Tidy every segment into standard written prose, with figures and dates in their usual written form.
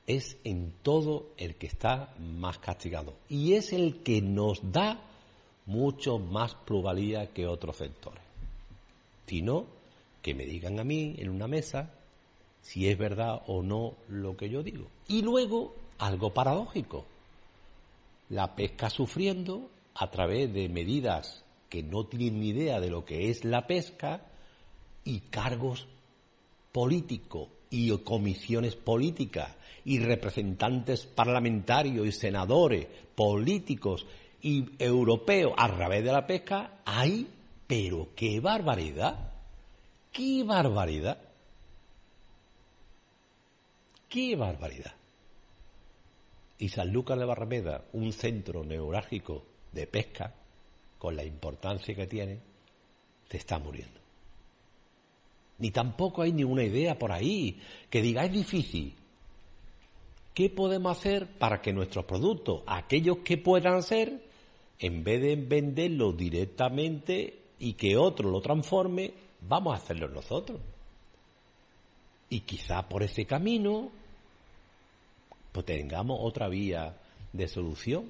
es en todo el que está más castigado. Y es el que nos da mucho más plusvalía que otros sectores. Si no, que me digan a mí en una mesa si es verdad o no lo que yo digo. Y luego, algo paradójico, la pesca sufriendo a través de medidas que no tienen ni idea de lo que es la pesca y cargos políticos y comisiones políticas y representantes parlamentarios y senadores políticos y europeos a través de la pesca. ¡Ay, pero qué barbaridad! ¡Qué barbaridad! ¡Qué barbaridad! Y Sanlúcar de Barrameda, un centro neurálgico de pesca, con la importancia que tiene, se está muriendo. Ni tampoco hay ninguna idea por ahí que diga es difícil. ¿Qué podemos hacer para que nuestros productos, aquellos que puedan ser, en vez de venderlos directamente y que otro lo transforme, vamos a hacerlo nosotros? Y quizá por ese camino pues tengamos otra vía de solución.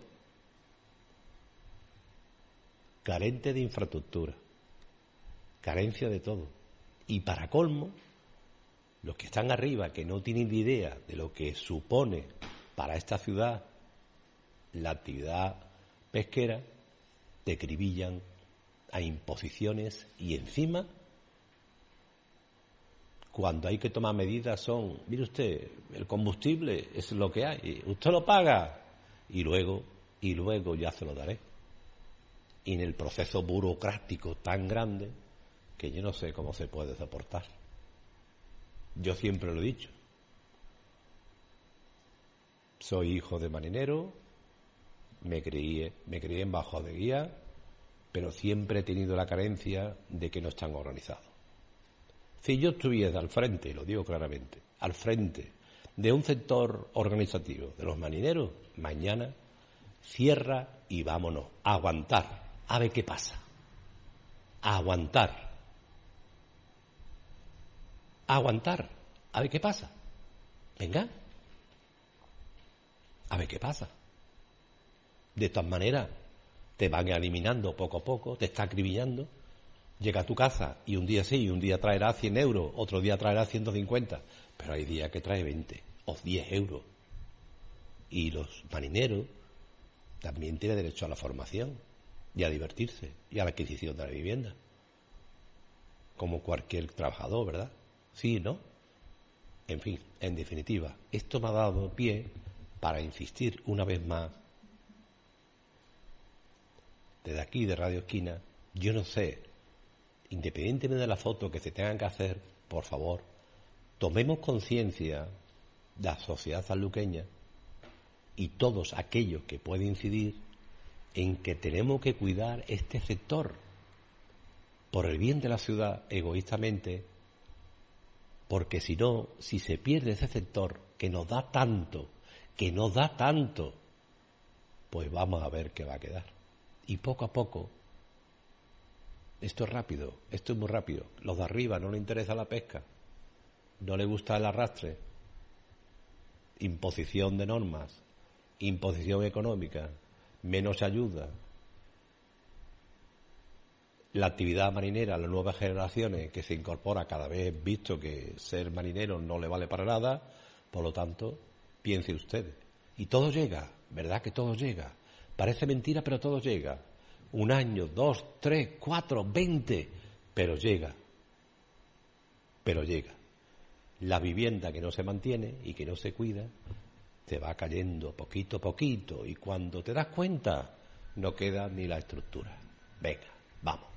Carente de infraestructura, carencia de todo. Y para colmo, los que están arriba, que no tienen ni idea de lo que supone para esta ciudad la actividad pesquera, te acribillan a imposiciones y encima, cuando hay que tomar medidas son, mire usted, el combustible es lo que hay, usted lo paga y luego ya se lo daré. Y en el proceso burocrático tan grande que yo no sé cómo se puede soportar. Yo siempre lo he dicho. Soy hijo de marinero, me crié en Bajo de Guía, pero siempre he tenido la carencia de que no están organizados. Si yo estuviera al frente, y lo digo claramente, al frente de un sector organizativo de los marineros, mañana cierra y vámonos, a aguantar, a ver qué pasa. A aguantar, a ver qué pasa. Venga, a ver qué pasa. De todas maneras, te van eliminando poco a poco, te está acribillando. Llega a tu casa y un día sí, un día traerá 100 euros, otro día traerá 150, pero hay días que trae 20 o 10 euros. Y los marineros también tienen derecho a la formación y a divertirse y a la adquisición de la vivienda. Como cualquier trabajador, ¿verdad? Sí, ¿no? En fin, en definitiva, esto me ha dado pie para insistir una vez más. Desde aquí, de Radio Esquina, yo no sé, independientemente de la foto que se tengan que hacer, por favor, tomemos conciencia de la sociedad sanluqueña y todos aquellos que pueden incidir en que tenemos que cuidar este sector por el bien de la ciudad egoístamente, porque si no, si se pierde ese sector que nos da tanto, pues vamos a ver qué va a quedar. Y poco a poco, esto es rápido, esto es muy rápido. Los de arriba no les interesa la pesca, no les gusta el arrastre, imposición de normas, imposición económica, menos ayuda. La actividad marinera, las nuevas generaciones que se incorpora cada vez, visto que ser marinero no le vale para nada, por lo tanto, piense usted. Y todo llega, ¿verdad que todo llega? Parece mentira, pero todo llega. 1 año, 2, 3, 4, 20, pero llega. La vivienda que no se mantiene y que no se cuida, te va cayendo poquito a poquito y cuando te das cuenta, no queda ni la estructura. Venga, vamos.